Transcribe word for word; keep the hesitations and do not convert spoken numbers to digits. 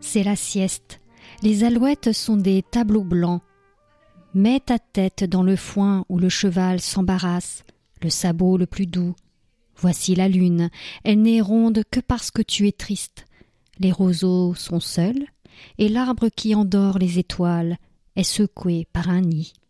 c'est la sieste. Les alouettes sont des tableaux blancs. Mets ta tête dans le foin où le cheval s'embarrasse, le sabot le plus doux. Voici la lune, elle n'est ronde que parce que tu es triste. Les roseaux sont seuls, et l'arbre qui endort les étoiles est secoué par un nid.